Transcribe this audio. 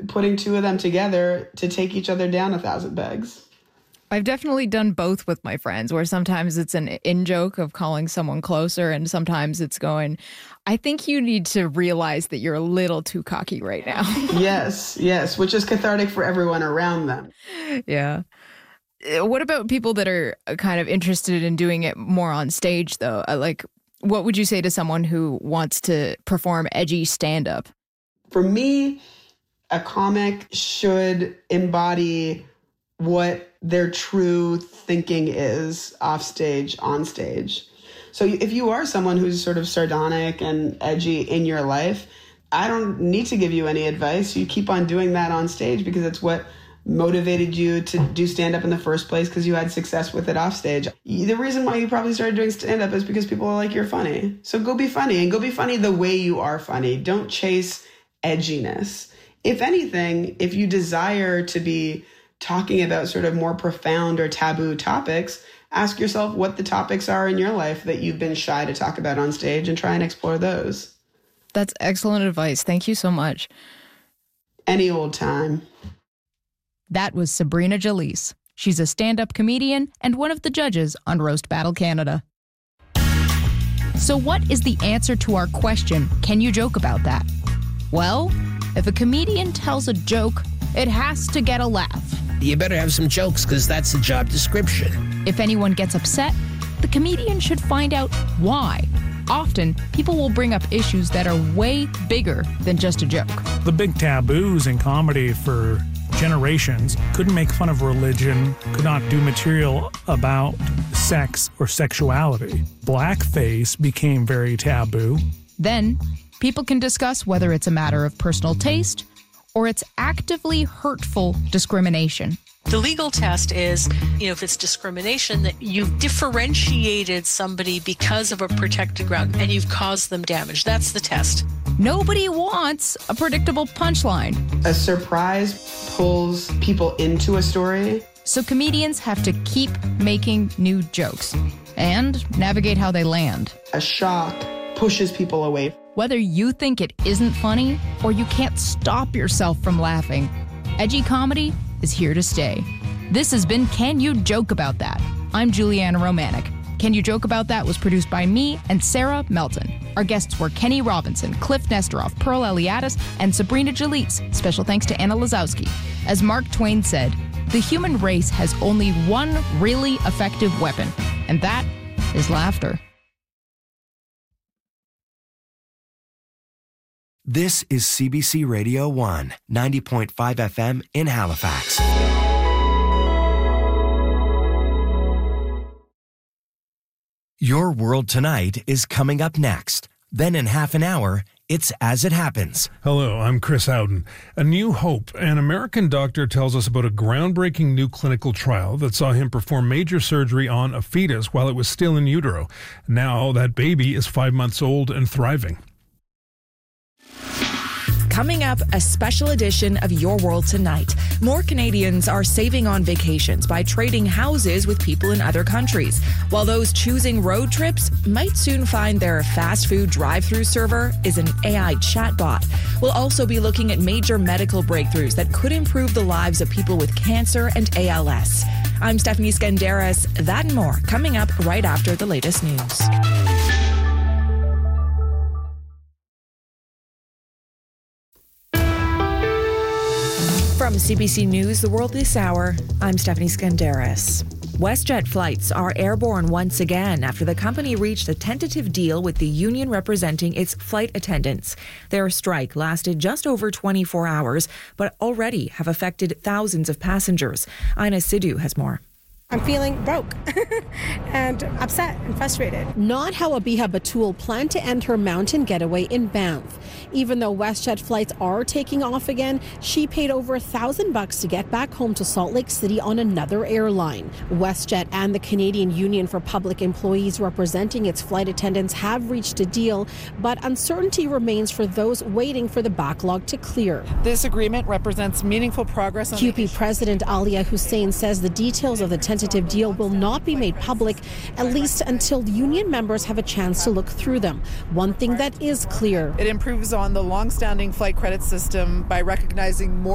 putting two of them together to take each other down 1,000 pegs. I've definitely done both with my friends, where sometimes it's an in-joke of calling someone closer, and sometimes it's going, I think you need to realize that you're a little too cocky right now. Yes, which is cathartic for everyone around them. Yeah. What about people that are kind of interested in doing it more on stage, though? Like, what would you say to someone who wants to perform edgy stand-up? For me, a comic should embody what their true thinking is off stage, on stage. So if you are someone who's sort of sardonic and edgy in your life, I don't need to give you any advice. You keep on doing that on stage because it's what motivated you to do stand-up in the first place, because you had success with it off stage. The reason why you probably started doing stand-up is because people are like, you're funny. So go be funny, and go be funny the way you are funny. Don't chase edginess. If anything, if you desire to be talking about sort of more profound or taboo topics, ask yourself what the topics are in your life that you've been shy to talk about on stage and try and explore those. That's excellent advice. Thank you so much. Any old time. That was Sabrina Jalise. She's a stand-up comedian and one of the judges on Roast Battle Canada. So what is the answer to our question, can you joke about that? Well, if a comedian tells a joke, it has to get a laugh. You better have some jokes, because that's the job description. If anyone gets upset, the comedian should find out why. Often, people will bring up issues that are way bigger than just a joke. The big taboos in comedy for generations: couldn't make fun of religion, could not do material about sex or sexuality. Blackface became very taboo. Then, people can discuss whether it's a matter of personal taste or it's actively hurtful discrimination. The legal test is, if it's discrimination, that you've differentiated somebody because of a protected ground and you've caused them damage. That's the test. Nobody wants a predictable punchline. A surprise pulls people into a story. So comedians have to keep making new jokes and navigate how they land. A shock pushes people away. Whether you think it isn't funny or you can't stop yourself from laughing, edgy comedy is here to stay. This has been Can You Joke About That? I'm Juliana Romanek. Can You Joke About That was produced by me and Sarah Melton. Our guests were Kenny Robinson, Cliff Nestoroff, Pearl Eliadis, and Sabrina Jalise. Special thanks to Anna Lazowski. As Mark Twain said, the human race has only one really effective weapon, and that is laughter. This is CBC Radio 1, 90.5 FM in Halifax. Your World Tonight is coming up next. Then in half an hour, it's As It Happens. Hello, I'm Chris Howden. A New Hope, an American doctor, tells us about a groundbreaking new clinical trial that saw him perform major surgery on a fetus while it was still in utero. Now that baby is 5 months old and thriving. Coming up, a special edition of Your World Tonight. More Canadians are saving on vacations by trading houses with people in other countries, while those choosing road trips might soon find their fast food drive-through server is an AI chatbot. We'll also be looking at major medical breakthroughs that could improve the lives of people with cancer and ALS. I'm Stephanie Skandaris. That and more coming up right after the latest news. From CBC News, The World This Hour, I'm Stephanie Skandaris. WestJet flights are airborne once again after the company reached a tentative deal with the union representing its flight attendants. Their strike lasted just over 24 hours, but already have affected thousands of passengers. Ina Sidhu has more. I'm feeling broke and upset and frustrated. Not how Abiha Batul planned to end her mountain getaway in Banff. Even though WestJet flights are taking off again, she paid over $1,000 to get back home to Salt Lake City on another airline. WestJet and the Canadian Union for Public Employees representing its flight attendants have reached a deal, but uncertainty remains for those waiting for the backlog to clear. This agreement represents meaningful progress. QP President Alia Hussein says the details of the tentative deal will not be made public, at least until union members have a chance to look through them. One thing that is clear: it improves on the long-standing flight credit system by recognizing more